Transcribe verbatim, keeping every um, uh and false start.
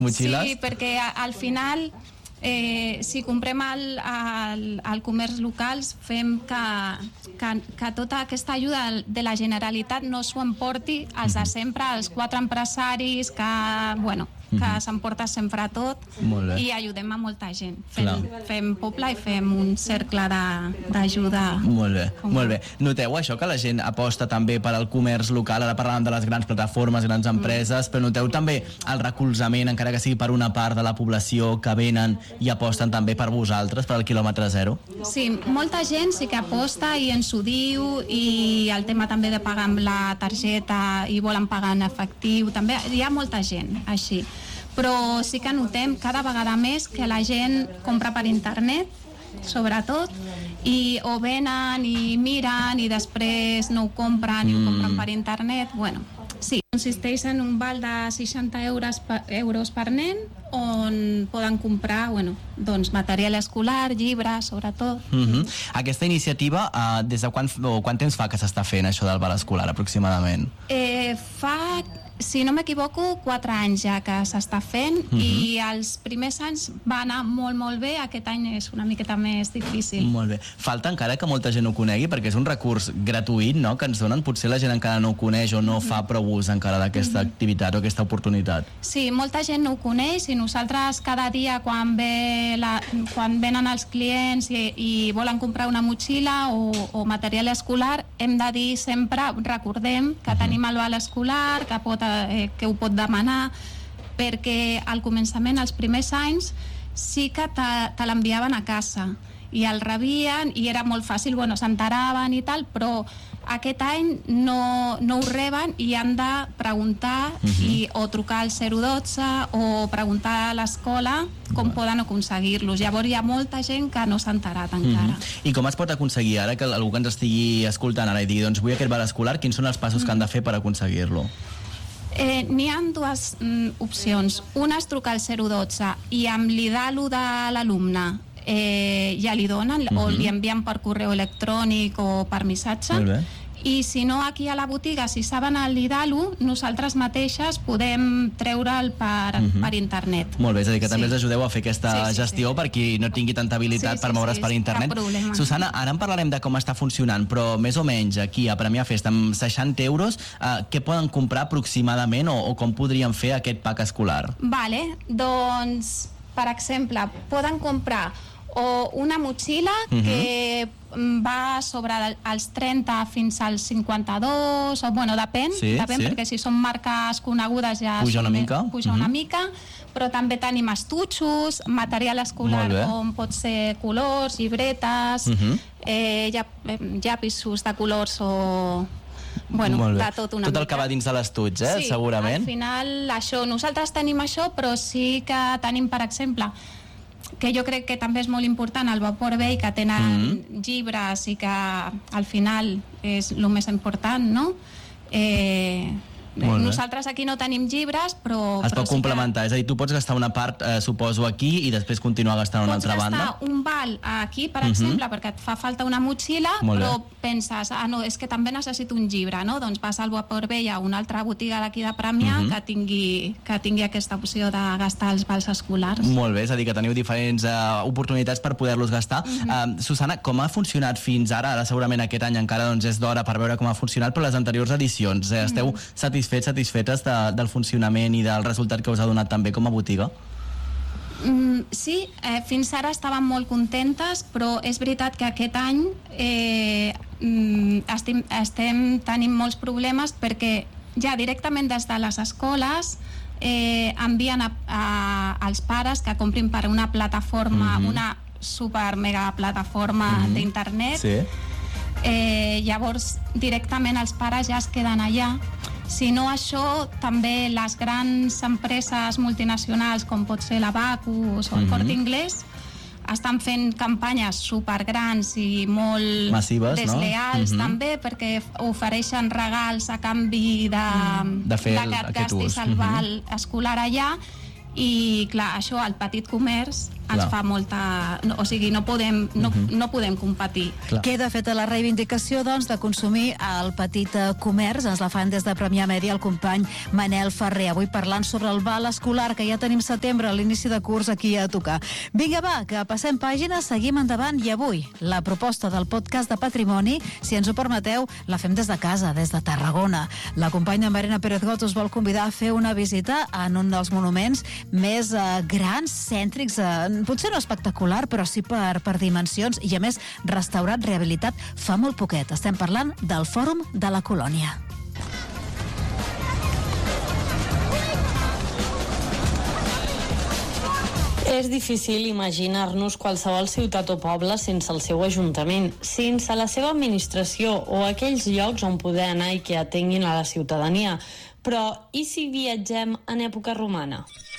motxilles? Sí, perquè al final... Eh, si comprem al, al, al comerç locals fem que, que, que tota aquesta ajuda de la Generalitat no s'ho emporti els de sempre, els quatre empresaris que, bueno, que s'emporta sempre tot i ajudem a molta gent, fem, fem poble i fem un cercle d'ajuda. Molt bé, molt bé. Noteu això, que la gent aposta també per al comerç local? Ara parlàvem de les grans plataformes, grans empreses, però noteu també el recolzament, encara que sigui per una part de la població, que venen i aposten també per vosaltres, per al quilòmetre zero? Sí, molta gent sí que aposta i ens ho diu, i el tema també de pagar amb la targeta i volen pagar en efectiu, també hi ha molta gent així, però sí que notem cada vegada més que la gent compra per internet, sobretot, i o venen i miren i després no ho compren i ho compren per internet. Bueno, sí, consisteix en un val de seixanta euros per, euros per nen, on poden comprar, bueno, doncs material escolar, llibres, sobretot. Uh-huh. Aquesta iniciativa, uh, des de quan, o quant temps fa que s'està fent això del val escolar, aproximadament? Eh, fa... Si no m'equivoco, quatre anys ja que s'està fent, uh-huh. i els primers anys va anar molt, molt bé. Aquest any és una miqueta més difícil. Molt bé. Falta encara que molta gent ho conegui, perquè és un recurs gratuït, no?, que ens donen. Potser la gent encara no ho coneix o no uh-huh. fa prou ús encara d'aquesta uh-huh. activitat o aquesta oportunitat. Sí, molta gent no ho coneix, i nosaltres cada dia quan, ve la, quan venen els clients i, i volen comprar una motxilla o, o material escolar, hem de dir sempre, recordem que uh-huh. tenim el val escolar, que pot que ho pot demanar, perquè al començament, els primers anys, sí que te, te l'enviaven a casa i el rebien i era molt fàcil, bueno, s'enteraven i tal, però aquest any no, no ho reben i han de preguntar uh-huh. i, o trucar al zero dotze o preguntar a l'escola com uh-huh. poden aconseguir-los. Llavors hi ha molta gent que no s'ha enterat encara. Uh-huh. I com es pot aconseguir? Ara que algú que ens estigui escoltant ara i digui, doncs vull aquest val escolar, quins són els passos uh-huh. que han de fer per aconseguir-lo? Eh, n'hi ha dues mm, opcions. Una és trucar al zero dotze i amb l'IDALU de l'alumne eh, ja li donen, uh-huh. o li envien per correu electrònic o per missatge. Molt bé. I si no, aquí a la botiga, si saben el l'IDALU, nosaltres mateixes podem treure'l per, uh-huh. per internet. Molt bé, és a dir, que sí. també els ajudeu a fer aquesta sí, sí, gestió sí. per qui no tingui tanta habilitat sí, sí, per moure's sí, per internet. Cap problema. Susana, ara en parlarem de com està funcionant, però més o menys aquí a Premià Festa, amb seixanta euros, eh, què poden comprar aproximadament o, o com podrien fer aquest pack escolar? Vale, doncs, per exemple, poden comprar o una motxilla uh-huh. que va sobre els trenta fins als cinquanta-dos, o bueno, depèn, sí, depèn sí. perquè si són marques conegudes ja puja una mica, puja uh-huh. una mica, però també tenim estutxos, material escolar com pot ser colors, llibretes, uh-huh. eh, llapisos de colors o... Bueno, de tot una tot el mica. que va dins de l'estuig, eh? Sí, segurament. Al final, això, nosaltres tenim això, però sí que tenim, per exemple, que jo crec que també és molt important, el Vapor Vell, que tenen mm-hmm. llibres i que al final és el més important, no? Eh, nosaltres aquí no tenim llibres, però... Es però pot sí complementar, que... és a dir, tu pots gastar una part, eh, suposo, aquí i després continuar gastant una altra banda? Pots gastar un val aquí, per uh-huh. exemple, perquè et fa falta una motxilla, però penses, ah, no, és que també necessito un llibre, no? Doncs vas al Vapor Vell a una altra botiga d'aquí de Premià uh-huh. que, tingui, que tingui aquesta opció de gastar els vals escolars. Molt bé, és a dir, que teniu diferents uh, oportunitats per poder-los gastar. Uh-huh. Uh, Susana, com ha funcionat fins ara? Ara segurament aquest any encara doncs, és d'hora per veure com ha funcionat, però les anteriors edicions, eh, esteu uh-huh. satisfets, satisfetes de, del funcionament i del resultat que us ha donat també com a botiga? Mm, sí, eh, fins ara estàvem molt contentes, però és veritat que aquest any eh, estem, estem tenint molts problemes perquè ja directament des de les escoles eh, envien a, a, als pares que comprin per una plataforma, mm-hmm. una super mega plataforma mm-hmm. d'internet. Sí. Eh, llavors directament els pares ja es queden allà. Si no, això també les grans empreses multinacionals com pot ser la Bacus o el mm-hmm. Corte Inglés estan fent campanyes supergrans i molt massives, desleals, no? Mm-hmm. també, perquè ofereixen regals a canvi de, de, fer de que et gastis el val mm-hmm. escolar allà. I clar, això al petit comerç ens fa molta... No, o sigui, no podem, no, uh-huh. no podem competir. Clar. Queda feta la reivindicació, doncs, de consumir el petit comerç. Ens la fan des de Premià Mèdia el company Manel Ferrer. Avui parlant sobre el val escolar, que ja tenim setembre, a l'inici de curs aquí a tocar. Vinga, va, que passem pàgina, seguim endavant, i avui la proposta del podcast de Patrimoni, si ens ho permeteu, la fem des de casa, des de Tarragona. La companya Marina Pérez Got us vol convidar a fer una visita en un dels monuments més eh, grans, cèntrics, eh, potser no espectacular, però sí per, per dimensions, i a més restaurat, rehabilitat fa molt poquet. Estem parlant del Fòrum de la Colònia. És difícil imaginar-nos qualsevol ciutat o poble sense el seu ajuntament, sense la seva administració o aquells llocs on poder anar i que atenguin a la ciutadania. Però i si viatgem en època romana?